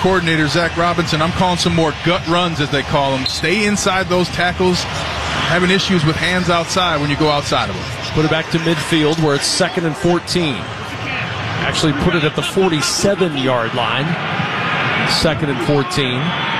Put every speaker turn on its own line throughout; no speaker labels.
coordinator, Zach Robinson, I'm calling some more gut runs, as they call them. Stay inside those tackles. Having issues with hands outside when you go outside of them.
Put it back to midfield where it's 2nd and 14. Actually put it at the 47-yard line. 2nd and 14.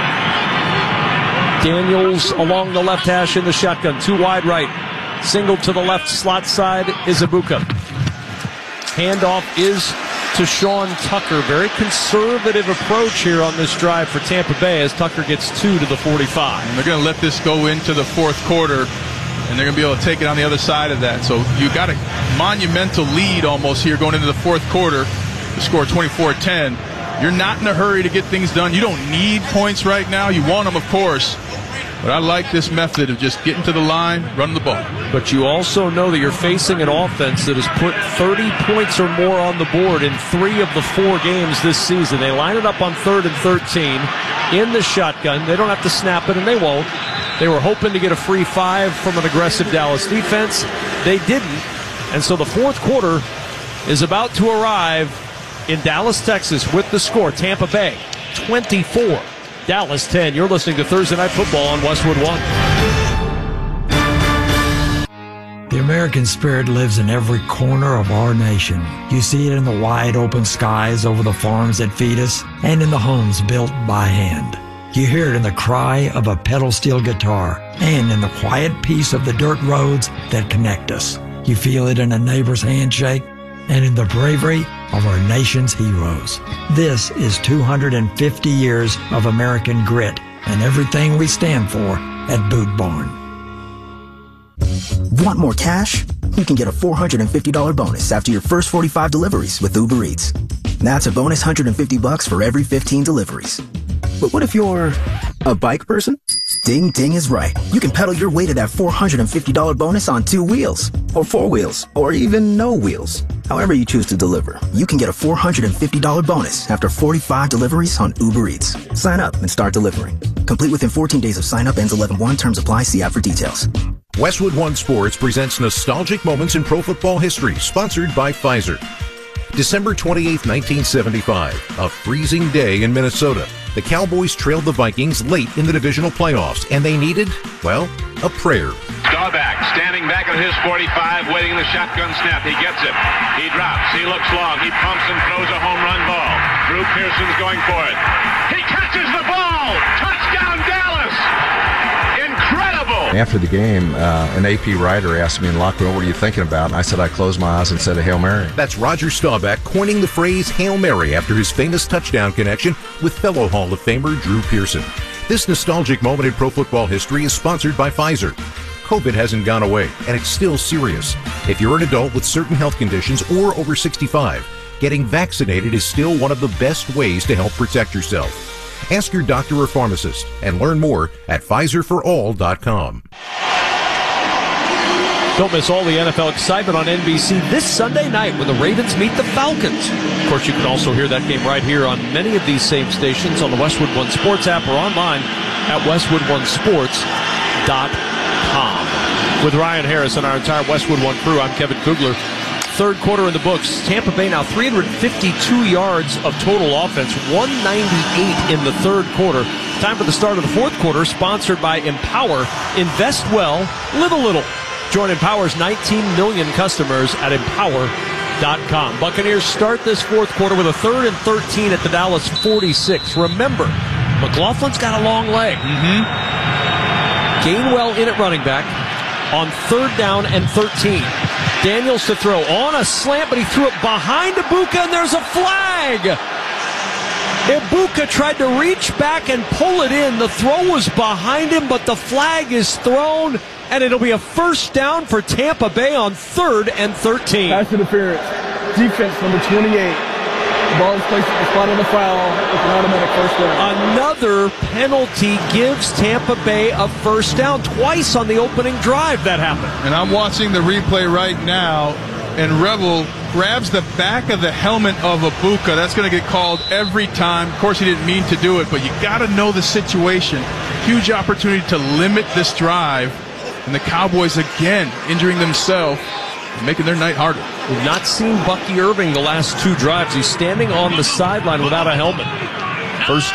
Daniels along the left hash in the shotgun. 2 wide right. Single to the left slot side is Ibuka. Handoff is to Sean Tucker. Very conservative approach here on this drive for Tampa Bay as Tucker gets 2 to the 45.
And they're going to let this go into the fourth quarter, and they're going to be able to take it on the other side of that. So you got a monumental lead almost here going into the fourth quarter to score 24-10. You're not in a hurry to get things done. You don't need points right now. You want them, of course. But I like this method of just getting to the line, running the ball. But you also know that you're facing an offense that has put 30 points or more on the board in 3 of the 4 games this season. They line it up on 3rd and 13 in the shotgun. They don't have to snap it, and they won't. They were hoping to get a free 5 from an aggressive Dallas defense. They didn't. And so the fourth quarter is about to arrive in Dallas, Texas, with the score. Tampa Bay 24. Dallas 10. You're listening to Thursday Night Football on Westwood One.
The American spirit lives in every corner of our nation. You see it in the wide open skies over the farms that feed us and in the homes built by hand. You hear it in the cry of a pedal steel guitar and in the quiet peace of the dirt roads that connect us. You feel it in a neighbor's handshake and in the bravery of our nation's heroes. This is 250 years of American grit and everything we stand for at Boot Barn.
Want more cash? You can get a $450 bonus after your first 45 deliveries with Uber Eats. That's a bonus $150 for every 15 deliveries. But what if you're a bike person? Ding Ding is right. You can pedal your way to that $450 bonus on 2 wheels, or 4 wheels, or even no wheels. However you choose to deliver, you can get a $450 bonus after 45 deliveries on Uber Eats. Sign up and start delivering. Complete within 14 days of sign up. Ends 11/1. Terms apply. See app for details.
Westwood One Sports presents Nostalgic Moments in Pro Football History, sponsored by Pfizer. December 28, 1975, a freezing day in Minnesota. The Cowboys trailed the Vikings late in the divisional playoffs, and they needed, well, a prayer.
Staubach standing back at his 45, waiting the shotgun snap. He gets it. He drops. He looks long. He pumps and throws a home run ball. Drew Pearson's going for it. He catches the ball. Touchdown, Dallas. Incredible.
After the game, an AP writer asked me in the locker room, what are you thinking about? And I said I closed my eyes and said a Hail Mary.
That's Roger Staubach coining the phrase Hail Mary after his famous touchdown connection with fellow Hall of Famer Drew Pearson. This nostalgic moment in pro football history is sponsored by Pfizer. COVID hasn't gone away, and it's still serious. If you're an adult with certain health conditions or over 65, getting vaccinated is still one of the best ways to help protect yourself. Ask your doctor or pharmacist and learn more at PfizerForAll.com.
Don't miss all the NFL excitement on NBC this Sunday night when the Ravens meet the Falcons. Of course, you can also hear that game right here on many of these same stations on the Westwood One Sports app or online at WestwoodOneSports.com. With Ryan Harris and our entire Westwood One crew, I'm Kevin Kugler. Third quarter in the books. Tampa Bay now 352 yards of total offense, 198 in the third quarter. Time for the start of the fourth quarter, sponsored by Empower. Invest well, live a little. Join Empower's 19 million customers at Empower.com. Buccaneers start this fourth quarter with a 3rd and 13 at the Dallas 46. Remember, McLaughlin's got a long leg. Gainwell in at running back on 3rd down and 13. Daniels to throw on a slant, but he threw it behind Ibuka, and there's a flag. Ibuka tried to reach back and pull it in. The throw was behind him, but the flag is thrown, and it'll be a first down for Tampa Bay on 3rd and 13.
Pass interference. Defense number 28. Ball is placed at the spot on the foul with an automatic first down.
Another penalty gives Tampa Bay a first down. Twice on the opening drive that happened.
And I'm watching the replay right now, and Rebel grabs the back of the helmet of Ibuka. That's going to get called every time. Of course, he didn't mean to do it, but you got to know the situation. Huge opportunity to limit this drive. And the Cowboys, again, injuring themselves, making their night harder.
We've not seen Bucky Irving the last 2 drives. He's standing on the sideline without a helmet. First